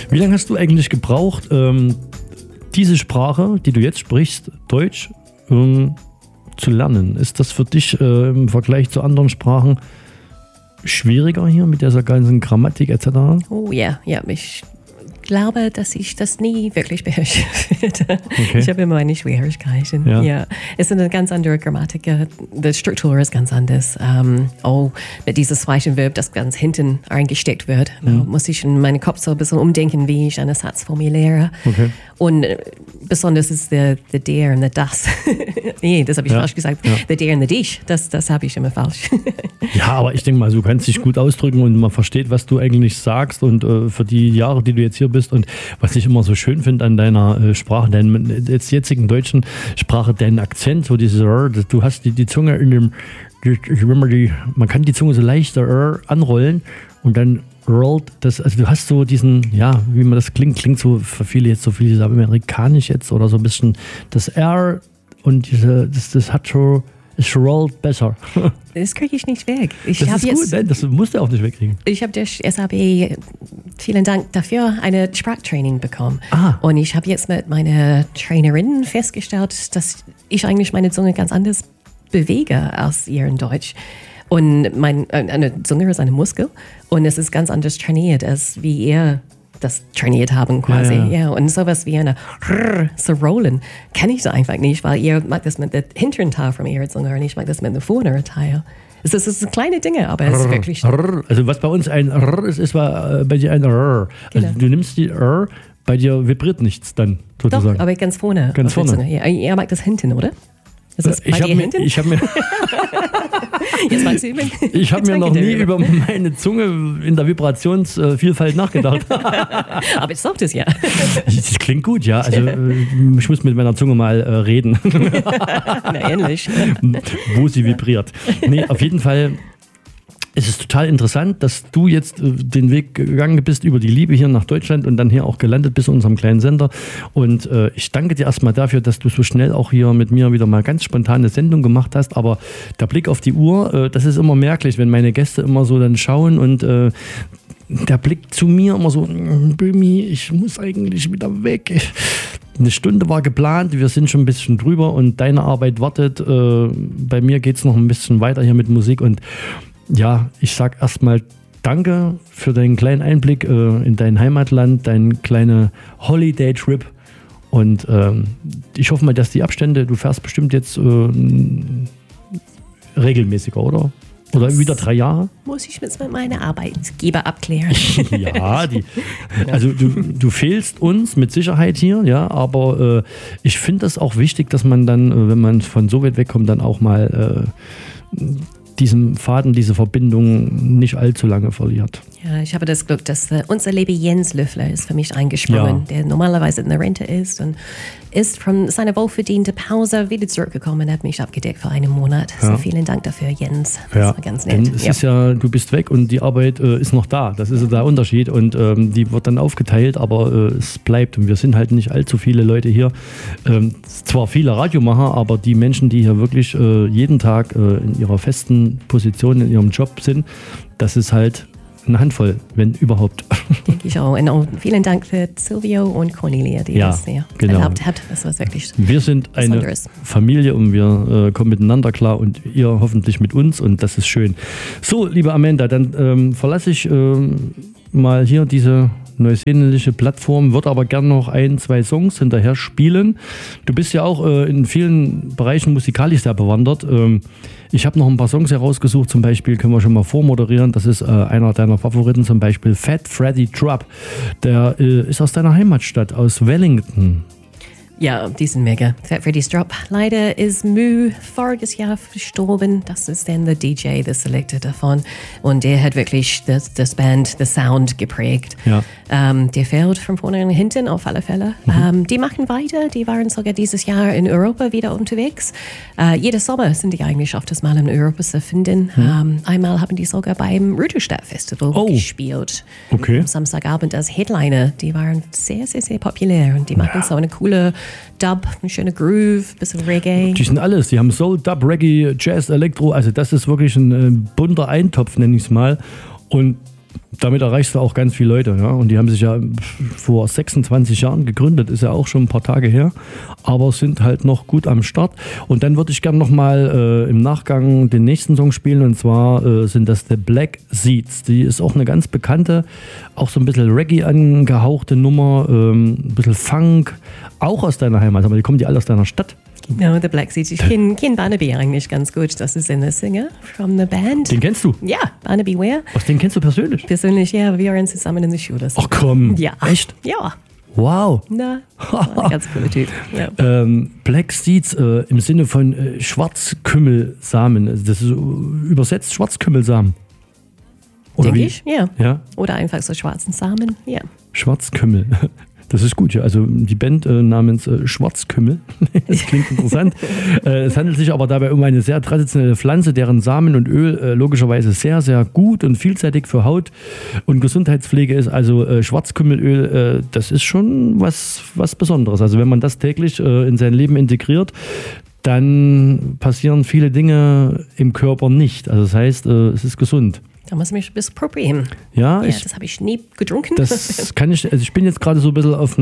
Wie lange hast du eigentlich gebraucht, diese Sprache, die du jetzt sprichst, Deutsch, zu lernen? Ist das für dich im Vergleich zu anderen Sprachen schwieriger hier mit dieser ganzen Grammatik etc.? Oh ja, ich glaube, dass ich das nie wirklich beherrsche. Okay. Ich habe immer meine Schwierigkeiten. Ja. Es ist eine ganz andere Grammatik. Die Struktur ist ganz anders. Auch mit diesem zweiten Verb, das ganz hinten eingesteckt wird, muss ich in meinem Kopf so ein bisschen umdenken, wie ich einen Satz formuliere. Okay. Und besonders ist der der und das. Nee, das habe ich falsch gesagt. Ja. Der der und der dich, das habe ich immer falsch. Ja, aber ich denke mal, du kannst dich gut ausdrücken und man versteht, was du eigentlich sagst. Und für die Jahre, die du jetzt hier bist, und was ich immer so schön finde an deiner Sprache, deiner jetzigen deutschen Sprache, deinen Akzent, so dieses du hast die Zunge in dem, man kann die Zunge so leicht anrollen und dann rollt das, also du hast so diesen, ja, wie man das klingt so für viele jetzt so viel amerikanisch jetzt oder so ein bisschen das R und das hat schon, es rollt besser. Das kriege ich nicht weg. Das ist gut, nein, das musst du auch nicht wegkriegen. Ich habe durch SAB, vielen Dank dafür, eine Sprachtraining bekommen. Und ich habe jetzt mit meiner Trainerin festgestellt, dass ich eigentlich meine Zunge ganz anders bewege als ihr in Deutsch. Und eine Zunge ist eine Muskel und es ist ganz anders trainiert, als wie ihr das trainiert haben quasi. Ja. Und sowas wie eine so rollen kann ich so einfach nicht, weil ihr macht das mit dem hinteren Teil von ihrer Zunge und ich mag das mit dem vorderen Teil. Es ist kleine Dinge, aber es ist wirklich... Also was bei uns ein ist bei dir ein Also du nimmst die bei dir vibriert nichts dann sozusagen. Doch, aber ganz vorne. Ganz vorne. Ja, ihr mag das hinten, oder? Ist das bei dir hinten? Ich habe mir... Jetzt magst du ich habe mir noch nie über meine Zunge in der Vibrationsvielfalt nachgedacht. Aber jetzt sagt es ja. Das klingt gut, ja. Also ich muss mit meiner Zunge mal reden. Na, ähnlich. Wo sie vibriert. Nee, auf jeden Fall. Es ist total interessant, dass du jetzt den Weg gegangen bist über die Liebe hier nach Deutschland und dann hier auch gelandet bist in unserem kleinen Sender. Und ich danke dir erstmal dafür, dass du so schnell auch hier mit mir wieder mal ganz spontan eine Sendung gemacht hast. Aber der Blick auf die Uhr, das ist immer merklich, wenn meine Gäste immer so dann schauen und der Blick zu mir immer so, Böhmi, ich muss eigentlich wieder weg. Eine Stunde war geplant, wir sind schon ein bisschen drüber und deine Arbeit wartet. Bei mir geht es noch ein bisschen weiter hier mit Musik und ja, ich sag erstmal danke für deinen kleinen Einblick in dein Heimatland, deinen kleinen Holiday-Trip. Und ich hoffe mal, dass die Abstände, du fährst bestimmt jetzt regelmäßiger, oder? Oder wieder 3 Jahre? Muss ich mit meinem Arbeitgeber abklären. Ja, also du fehlst uns mit Sicherheit hier, ja, aber ich finde das auch wichtig, dass man dann, wenn man von so weit wegkommt, dann auch mal diesen Faden, diese Verbindung nicht allzu lange verliert. Ja, ich habe das Glück, dass unser lieber Jens Löffler ist für mich eingesprungen, der normalerweise in der Rente ist und ist von seiner wohlverdienten Pause wieder zurückgekommen und hat mich abgedeckt für einen Monat. So vielen Dank dafür, Jens. Das war ganz nett. Denn es ist ja, du bist weg und die Arbeit ist noch da. Das ist der Unterschied und die wird dann aufgeteilt, aber es bleibt und wir sind halt nicht allzu viele Leute hier. Zwar viele Radiomacher, aber die Menschen, die hier wirklich jeden Tag in ihrer festen Position, in ihrem Job sind, das ist halt eine Handvoll, wenn überhaupt. Denke ich auch. Und auch vielen Dank für Silvio und Cornelia, die das erlaubt hat. Das war wirklich wir sind eine Familie und wir kommen miteinander klar und ihr hoffentlich mit uns und das ist schön. So, liebe Amanda, dann verlasse ich mal hier diese neuseeländische Plattform, würde aber gerne noch 1, 2 Songs hinterher spielen. Du bist ja auch in vielen Bereichen musikalisch sehr bewandert. Ich habe noch ein paar Songs herausgesucht, zum Beispiel können wir schon mal vormoderieren, das ist einer deiner Favoriten, zum Beispiel Fat Freddy Trupp. Der ist aus deiner Heimatstadt, aus Wellington. Ja, die sind mega. Fat Freddy's Drop. Leider ist Mu voriges Jahr verstorben. Das ist dann der DJ, der Selector davon. Und der hat wirklich das Band, das Sound geprägt. Ja. Der fällt von vorne und hinten auf alle Fälle. Die machen weiter. Die waren sogar dieses Jahr in Europa wieder unterwegs. Jeden Sommer sind die eigentlich oft mal in Europa zu finden. Einmal haben die sogar beim Rüttelstadt Festival gespielt. Okay. Am Samstagabend als Headliner. Die waren sehr, sehr, sehr populär. Und die machen so eine coole Dub, eine schöne Groove, bisschen Reggae. Die sind alles. Die haben Soul, Dub, Reggae, Jazz, Elektro. Also das ist wirklich ein bunter Eintopf, nenne ich es mal. Und damit erreichst du auch ganz viele Leute. Ja? Und die haben sich ja vor 26 Jahren gegründet, ist ja auch schon ein paar Tage her, aber sind halt noch gut am Start. Und dann würde ich gerne nochmal im Nachgang den nächsten Song spielen, und zwar sind das The Black Seeds. Die ist auch eine ganz bekannte, auch so ein bisschen Reggae angehauchte Nummer, ein bisschen Funk, auch aus deiner Heimat, aber die kommen alle aus deiner Stadt. No, The Black Seeds. Ich kenne Barnaby eigentlich ganz gut. Das ist ein Singer from the band. Den kennst du? Ja, Barnaby Ware. Was, den kennst du persönlich? Persönlich, ja. Wir waren zusammen in der Schule. Ach komm, ja. Echt? Ja. Wow. Na, ein ganz cooler Typ. Ja. Black Seeds im Sinne von Schwarzkümmelsamen. Das ist übersetzt Schwarzkümmelsamen. Oder Denke wie? ich, ja. Ja. Oder einfach so schwarzen Samen, ja. Schwarzkümmel. Das ist gut, ja. Also die Band namens Schwarzkümmel. Das klingt interessant. Es handelt sich aber dabei um eine sehr traditionelle Pflanze, deren Samen und Öl logischerweise sehr, sehr gut und vielseitig für Haut- und Gesundheitspflege ist. Also Schwarzkümmelöl, das ist schon was Besonderes. Also wenn man das täglich in sein Leben integriert, dann passieren viele Dinge im Körper nicht. Also das heißt, es ist gesund. Da muss ich ein bisschen probieren. Ja, das habe ich nie getrunken. Das kann ich, also ich bin jetzt gerade so ein bisschen auf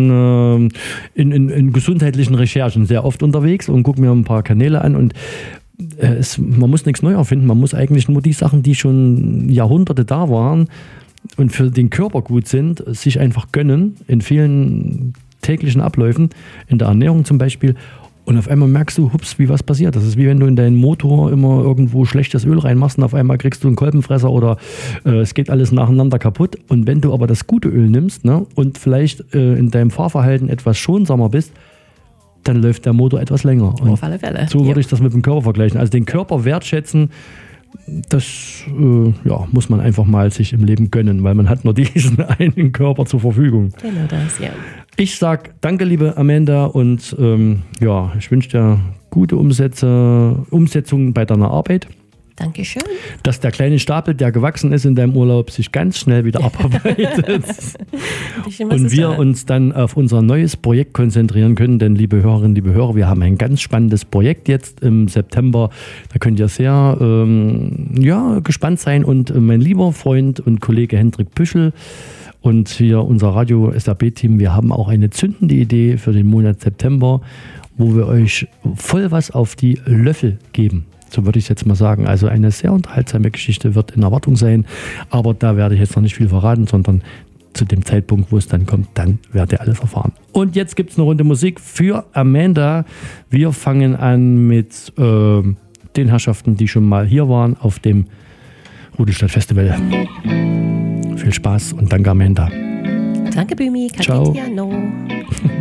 in gesundheitlichen Recherchen sehr oft unterwegs und gucke mir ein paar Kanäle an, und man muss nichts neu erfinden, man muss eigentlich nur die Sachen, die schon Jahrhunderte da waren und für den Körper gut sind, sich einfach gönnen in vielen täglichen Abläufen, in der Ernährung zum Beispiel. Und auf einmal merkst du, hups, wie was passiert. Das ist wie wenn du in deinen Motor immer irgendwo schlechtes Öl reinmachst und auf einmal kriegst du einen Kolbenfresser oder es geht alles nacheinander kaputt. Und wenn du aber das gute Öl nimmst, ne, und vielleicht in deinem Fahrverhalten etwas schonsamer bist, dann läuft der Motor etwas länger. Und auf alle Fälle. So würde ich das mit dem Körper vergleichen. Also den Körper wertschätzen, das muss man einfach mal sich im Leben gönnen, weil man hat nur diesen einen Körper zur Verfügung. Genau das, ja. Ich sag danke, liebe Amanda, und ich wünsche dir gute Umsetzung bei deiner Arbeit. Dankeschön. Dass der kleine Stapel, der gewachsen ist in deinem Urlaub, sich ganz schnell wieder abarbeitet. Und wir uns dann auf unser neues Projekt konzentrieren können. Denn, liebe Hörerinnen, liebe Hörer, wir haben ein ganz spannendes Projekt jetzt im September. Da könnt ihr sehr gespannt sein. Und mein lieber Freund und Kollege Hendrik Püschel und hier unser Radio SAB-Team, wir haben auch eine zündende Idee für den Monat September, wo wir euch voll was auf die Löffel geben. So würde ich es jetzt mal sagen. Also eine sehr unterhaltsame Geschichte wird in Erwartung sein. Aber da werde ich jetzt noch nicht viel verraten, sondern zu dem Zeitpunkt, wo es dann kommt, dann werdet ihr alles erfahren. Und jetzt gibt es eine Runde Musik für Amanda. Wir fangen an mit den Herrschaften, die schon mal hier waren auf dem Rudelstadt Festival. Viel Spaß und danke, Amanda. Danke, Bumi. Ciao. Ciao.